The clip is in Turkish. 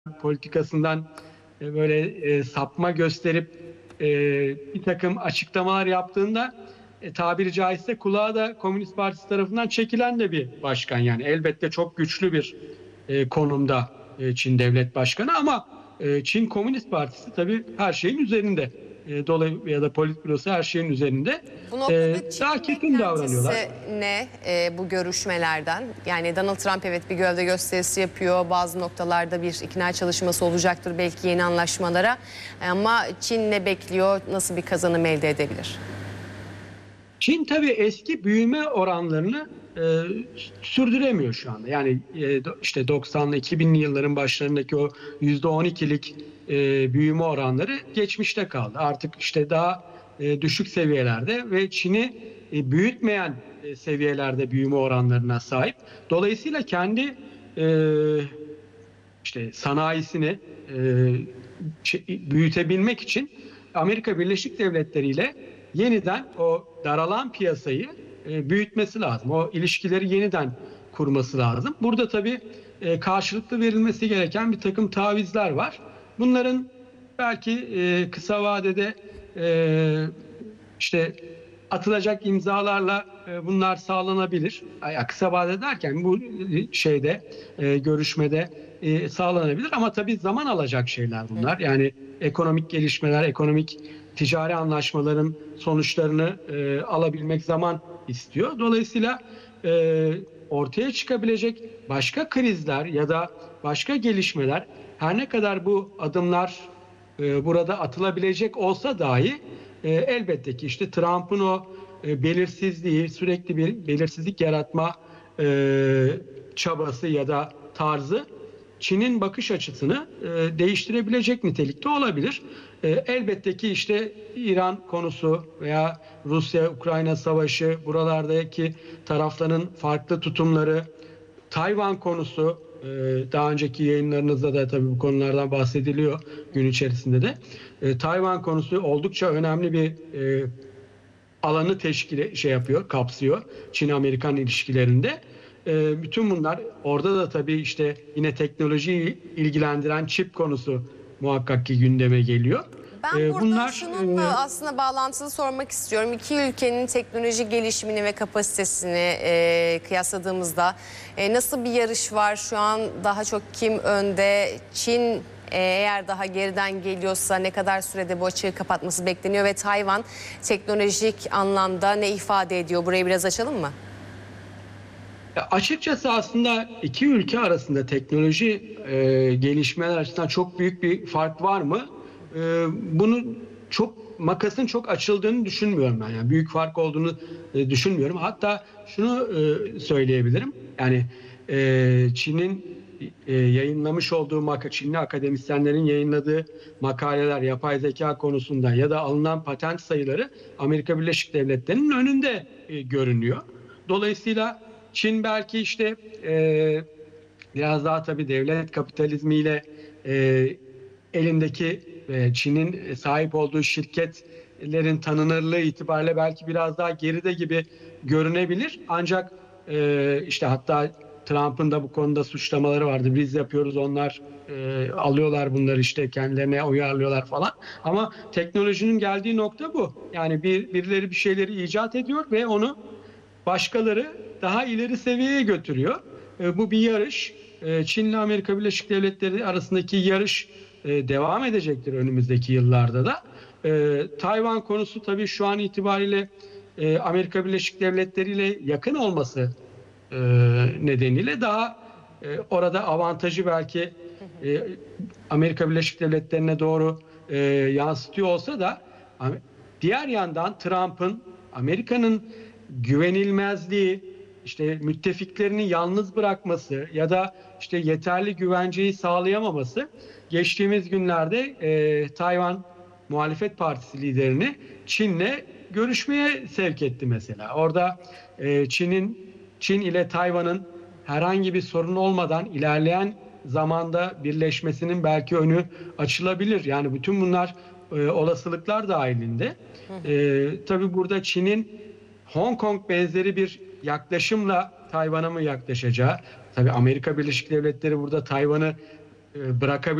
politikasından böyle sapma gösterip bir takım açıklamalar yaptığında tabiri caizse kulağa da Komünist Partisi tarafından çekilen de bir başkan. Yani elbette çok güçlü bir konumda Çin Devlet Başkanı ama Çin Komünist Partisi tabii her şeyin üzerinde. Dolayısıyla ya da politbürosu her şeyin üzerinde. Bu noktada Daha Çin'in kesin davranıyorlar. beklentisi ne bu görüşmelerden? Yani Donald Trump evet bir gövde gösterisi yapıyor. Bazı noktalarda bir ikna çalışması olacaktır belki yeni anlaşmalara. Ama Çin ne bekliyor? Nasıl bir kazanım elde edebilir? Çin tabii eski büyüme oranlarını sürdüremiyor şu anda. Yani işte 90'lı 2000'li yılların başlarındaki o %12'lik büyüme oranları geçmişte kaldı. Artık işte daha düşük seviyelerde ve Çin'i büyütmeyen seviyelerde büyüme oranlarına sahip. Dolayısıyla kendi işte sanayisini büyütebilmek için Amerika Birleşik Devletleri ile yeniden o daralan piyasayı büyütmesi lazım. O ilişkileri yeniden kurması lazım. Burada tabii karşılıklı verilmesi gereken bir takım tavizler var. Bunların belki kısa vadede işte atılacak imzalarla bunlar sağlanabilir. Kısa vade derken bu şeyde görüşmede sağlanabilir ama tabii zaman alacak şeyler bunlar. Yani ekonomik gelişmeler, ekonomik ticari anlaşmaların sonuçlarını alabilmek zaman istiyor. Dolayısıyla ortaya çıkabilecek başka krizler ya da başka gelişmeler her ne kadar bu adımlar burada atılabilecek olsa dahi elbette ki işte Trump'ın o belirsizliği, sürekli bir belirsizlik yaratma çabası ya da tarzı Çin'in bakış açısını değiştirebilecek nitelikte olabilir. Elbette ki işte İran konusu veya Rusya-Ukrayna savaşı, buralardaki tarafların farklı tutumları, Tayvan konusu, daha önceki yayınlarınızda da tabii bu konulardan bahsediliyor gün içerisinde de. Tayvan konusu oldukça önemli bir alanı kapsıyor Çin-Amerikan ilişkilerinde. Bütün bunlar orada da tabii işte yine teknolojiyi ilgilendiren çip konusu muhakkak ki gündeme geliyor. Ben burada şununla aslında bağlantılı sormak istiyorum. İki ülkenin teknoloji gelişimini ve kapasitesini kıyasladığımızda nasıl bir yarış var? Şu an daha çok kim önde? Çin eğer daha geriden geliyorsa ne kadar sürede bu açığı kapatması bekleniyor? Ve Tayvan teknolojik anlamda ne ifade ediyor? Burayı biraz açalım mı? Açıkçası aslında iki ülke arasında teknoloji gelişmeler açısından çok büyük bir fark var mı? Makasın çok açıldığını düşünmüyorum ben. Yani büyük fark olduğunu düşünmüyorum. Hatta şunu söyleyebilirim. Yani Çin'in yayınlamış olduğu Çinli akademisyenlerin yayınladığı makaleler yapay zeka konusunda ya da alınan patent sayıları Amerika Birleşik Devletleri'nin önünde görünüyor. Dolayısıyla Çin belki işte biraz daha tabii devlet kapitalizmiyle elindeki Çin'in sahip olduğu şirketlerin tanınırlığı itibariyle belki biraz daha geride gibi görünebilir. Ancak işte hatta Trump'ın da bu konuda suçlamaları vardı. Biz yapıyoruz, onlar alıyorlar bunları işte kendilerine uyarlıyorlar falan. Ama teknolojinin geldiği nokta bu. Yani birileri bir şeyleri icat ediyor ve onu başkaları daha ileri seviyeye götürüyor. Bu bir yarış. Çin ile Amerika Birleşik Devletleri arasındaki yarış devam edecektir önümüzdeki yıllarda da. Tayvan konusu tabii şu an itibariyle Amerika Birleşik Devletleri ile yakın olması nedeniyle daha orada avantajı belki Amerika Birleşik Devletleri'ne doğru yansıtıyor olsa da diğer yandan Trump'ın Amerika'nın güvenilmezliği, işte müttefiklerini yalnız bırakması ya da işte yeterli güvenceyi sağlayamaması geçtiğimiz günlerde Tayvan Muhalefet Partisi liderini Çin'le görüşmeye sevk etti mesela. Orada Çin ile Tayvan'ın herhangi bir sorun olmadan ilerleyen zamanda birleşmesinin belki önü açılabilir. Yani bütün bunlar olasılıklar dahilinde. Tabii burada Çin'in Hong Kong benzeri bir yaklaşımla Tayvan'a mı yaklaşacağı? Tabii Amerika Birleşik Devletleri burada Tayvan'ı bırakabilir.